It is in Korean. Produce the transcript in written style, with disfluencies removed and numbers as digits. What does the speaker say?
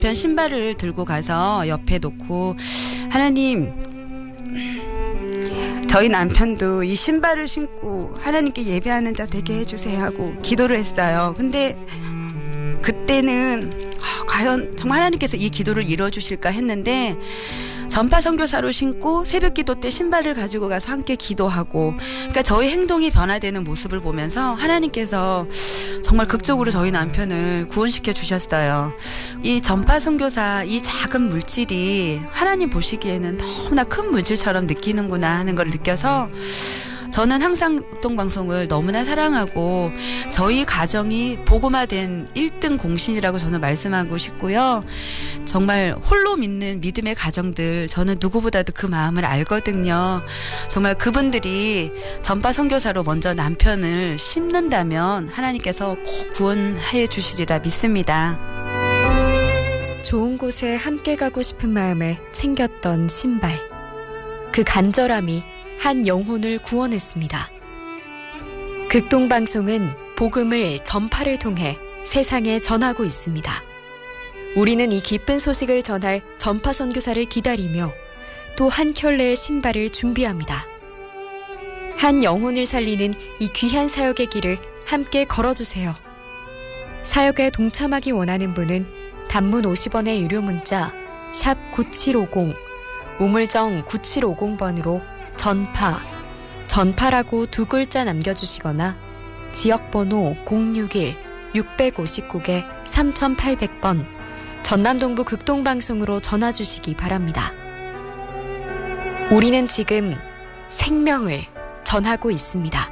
남편 신발을 들고 가서 옆에 놓고 하나님, 저희 남편도 이 신발을 신고 하나님께 예배하는 자 되게 해주세요 하고 기도를 했어요. 근데 그때는 과연 정말 하나님께서 이 기도를 이뤄주실까 했는데 전파 선교사로 신고 새벽 기도 때 신발을 가지고 가서 함께 기도하고, 그러니까 저희 행동이 변화되는 모습을 보면서 하나님께서 정말 극적으로 저희 남편을 구원시켜 주셨어요. 이 전파 선교사, 이 작은 물질이 하나님 보시기에는 너무나 큰 물질처럼 느끼는구나 하는 걸 느껴서 저는 항상 극동방송을 너무나 사랑하고 저희 가정이 복음화된 1등 공신이라고 저는 말씀하고 싶고요. 정말 홀로 믿는 믿음의 가정들, 저는 누구보다도 그 마음을 알거든요. 정말 그분들이 전파 선교사로 먼저 남편을 심는다면 하나님께서 꼭 구원해 주시리라 믿습니다. 좋은 곳에 함께 가고 싶은 마음에 챙겼던 신발. 그 간절함이 한 영혼을 구원했습니다. 극동방송은 복음을 전파를 통해 세상에 전하고 있습니다. 우리는 이 기쁜 소식을 전할 전파 선교사를 기다리며 또 한 켤레의 신발을 준비합니다. 한 영혼을 살리는 이 귀한 사역의 길을 함께 걸어주세요. 사역에 동참하기 원하는 분은 단문 50원의 유료 문자 샵 9750, 우물정 9750번으로 전파라고 두 글자 남겨주시거나 지역번호 061-659-3800번 전남동부 극동방송으로 전화주시기 바랍니다. 우리는 지금 생명을 전하고 있습니다.